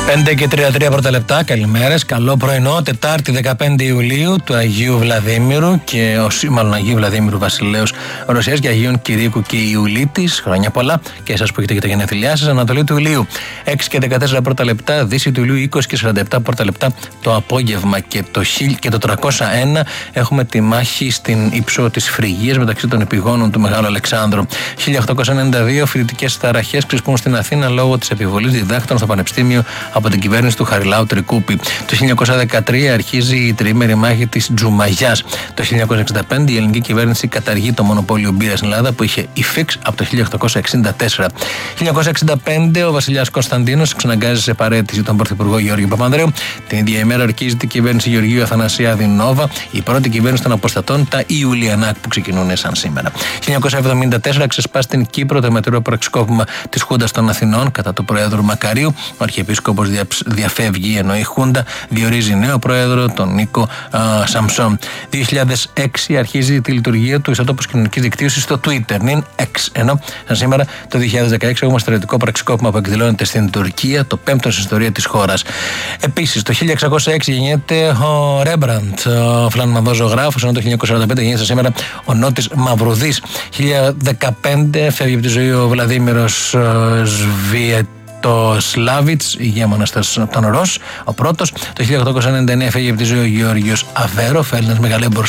5 και 33 πρώτα λεπτά, καλημέρες, καλό πρωινό, Τετάρτη 15 Ιουλίου του Αγίου Βλαδίμηρου και μάλλον Αγίου Βλαδίμηρου Βασιλέως Ρωσίας και Αγίων Κυρίκου και Ιουλίτης. Χρόνια πολλά και εσάς που έχετε και τα γενέθλιά σας. Ανατολή του Ηλίου 6 και 14 πρώτα λεπτά, Δύση του Ηλίου 20 και 47 πρώτα λεπτά το απόγευμα και το 301 έχουμε τη μάχη στην Υψώ της Φρυγίας μεταξύ των επιγόνων του Μεγάλου Αλεξάνδρου. 1892 φοιτητικές ταραχές ξεσπούν στην Αθήνα λόγω της επιβολής διδάκτων στο Πανεπιστήμιο από την κυβέρνηση του Χαριλάου Τρικούπη. Το 1913 αρχίζει η τριήμερη μάχη της Τζουμαγιάς. Το 1965 η ελληνική κυβέρνηση καταργεί το μονοπόλιο μπύρας στην Ελλάδα που είχε υφίξει από το 1864. 1965 ο βασιλιάς Κωνσταντίνος εξαναγκάζει σε παραίτηση τον πρωθυπουργό Γεώργιο Παπανδρέου. Την ίδια ημέρα ορκίζεται η κυβέρνηση Γεωργίου Αθανασιάδη Νόβα, η πρώτη κυβέρνηση των αποστατών, τα Ιουλιανάκ που ξεκινούν σαν σήμερα. 1974 ξεσπά στην Κύπρο το μετρό πραξικόπημα της Χούντας των Αθηνών κατά του Προέδρου Μακαρίου. Ο Αρχιεπίσκοπος διαφεύγει, ενώ η Χούντα διορίζει νέο πρόεδρο, τον Νίκο Σαμψόν. 2006 αρχίζει τη λειτουργία του ιστοτόπου κοινωνικής δικτύωσης στο Twitter, νυν X. Ενώ σαν σήμερα το 2016 έχουμε στρατιωτικό πραξικόπημα που εκδηλώνεται στην Τουρκία, το πέμπτο στην ιστορία της χώρας. Επίσης, το 1606 γεννιέται ο Ρέμπραντ, ο Φλαμανδός ζωγράφος, ενώ το 1945 γεννιέται σήμερα ο Νότης Μαυρουδής. 1015 φεύγει από τη ζωή ο Βλαδίμηρος το Σλάβιτς, ηγέμονας των Ρος, ο πρώτος. Το 1899 φεύγει από τη ζωή ο Γεώργιος Αβέροφ, Έλληνας μεγαλέμπορος